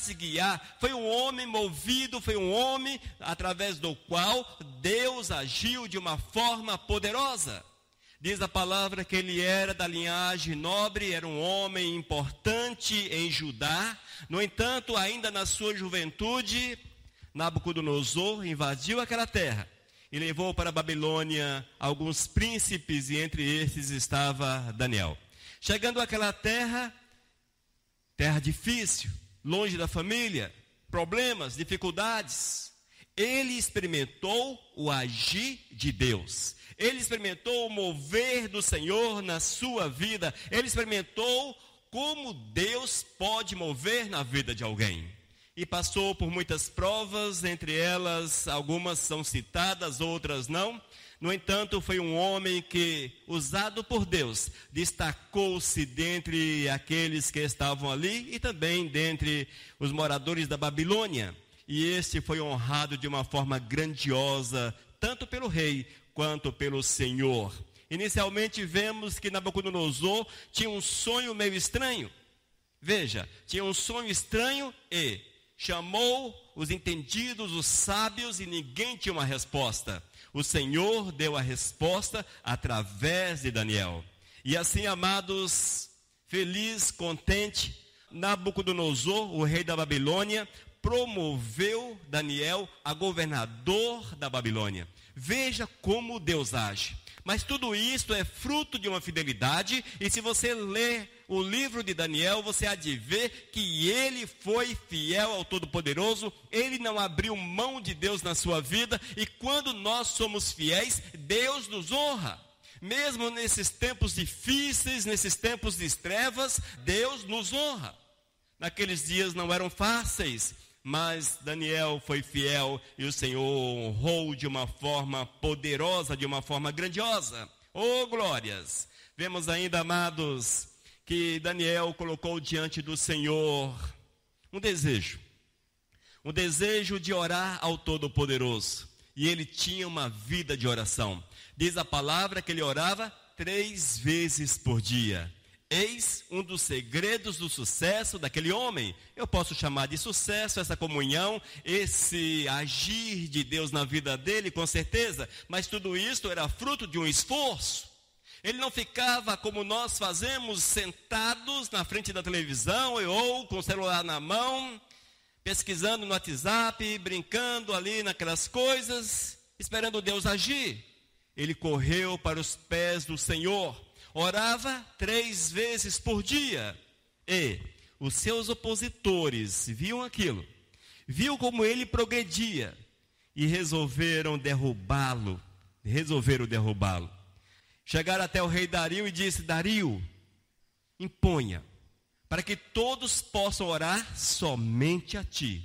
se guiar, foi um homem movido, foi um homem através do qual Deus agiu de uma forma poderosa. Diz a palavra que ele era da linhagem nobre, era um homem importante em Judá. No entanto, ainda na sua juventude, Nabucodonosor invadiu aquela terra e levou para a Babilônia alguns príncipes, e entre esses estava Daniel. Chegando àquela terra difícil, longe da família, problemas, dificuldades, ele experimentou o agir de Deus. Ele experimentou o mover do Senhor na sua vida. Ele experimentou como Deus pode mover na vida de alguém. E passou por muitas provas, entre elas algumas são citadas, outras não. No entanto, foi um homem que, usado por Deus, destacou-se dentre aqueles que estavam ali e também dentre os moradores da Babilônia. E este foi honrado de uma forma grandiosa, tanto pelo rei quanto pelo Senhor. Inicialmente vemos que Nabucodonosor tinha um sonho meio estranho. Veja, tinha um sonho estranho e chamou os entendidos, os sábios, e ninguém tinha uma resposta. O Senhor deu a resposta através de Daniel. E assim, amados, feliz, contente, Nabucodonosor, o rei da Babilônia, promoveu Daniel a governador da Babilônia. Veja como Deus age. Mas tudo isso é fruto de uma fidelidade, e se você ler o livro de Daniel, você há de ver que ele foi fiel ao Todo-Poderoso, ele não abriu mão de Deus na sua vida, e quando nós somos fiéis, Deus nos honra. Mesmo nesses tempos difíceis, nesses tempos de trevas, Deus nos honra. Naqueles dias não eram fáceis, mas Daniel foi fiel e o Senhor honrou de uma forma poderosa, de uma forma grandiosa. Oh, glórias! Vemos ainda, amados, que Daniel colocou diante do Senhor um desejo de orar ao Todo-Poderoso. E ele tinha uma vida de oração. Diz a palavra que ele orava 3 vezes por dia. Eis um dos segredos do sucesso daquele homem. Eu posso chamar de sucesso essa comunhão, esse agir de Deus na vida dele, com certeza. Mas tudo isso era fruto de um esforço. Ele não ficava como nós fazemos, sentados na frente da televisão ou com o celular na mão, pesquisando no WhatsApp, brincando ali naquelas coisas, esperando Deus agir. Ele correu para os pés do Senhor. Orava 3 vezes por dia, e os seus opositores viam aquilo, viam como ele progredia, e resolveram derrubá-lo. Chegaram até o rei Dario e disse: Dario, imponha, para que todos possam orar somente a ti.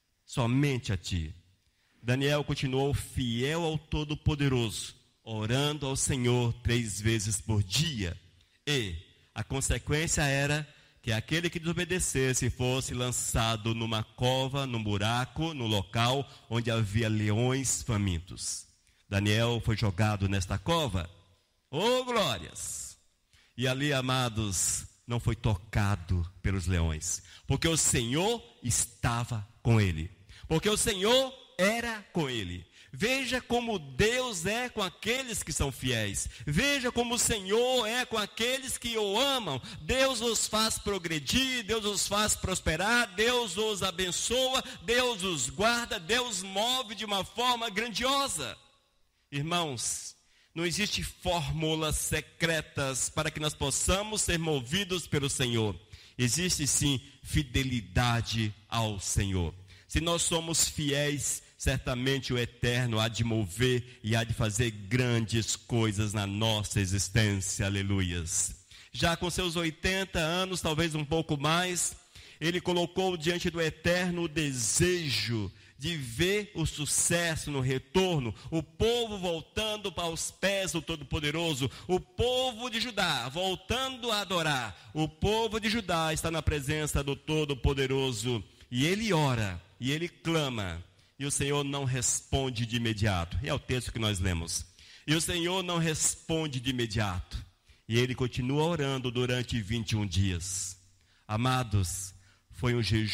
Daniel continuou fiel ao Todo-Poderoso, orando ao Senhor 3 vezes por dia. E a consequência era que aquele que desobedecesse fosse lançado numa cova, num buraco, no local onde havia leões famintos. Daniel foi jogado nesta cova. Oh, glórias! E ali, amados, não foi tocado pelos leões, porque o Senhor estava com ele, porque o Senhor era com ele. Veja como Deus é com aqueles que são fiéis. Veja como o Senhor é com aqueles que o amam. Deus os faz progredir, Deus os faz prosperar, Deus os abençoa, Deus os guarda, Deus move de uma forma grandiosa. Irmãos, não existe fórmulas secretas para que nós possamos ser movidos pelo Senhor. Existe sim fidelidade ao Senhor. Se nós somos fiéis, certamente o Eterno há de mover e há de fazer grandes coisas na nossa existência, aleluias. Já com seus 80 anos, talvez um pouco mais, ele colocou diante do Eterno o desejo de ver o sucesso no retorno, o povo voltando para os pés do Todo-Poderoso, o povo de Judá voltando a adorar. O povo de Judá está na presença do Todo-Poderoso, e ele ora, e ele clama, e o Senhor não responde de imediato. É o texto que nós lemos. E o Senhor não responde de imediato. E ele continua orando durante 21 dias. Amados, foi um jejum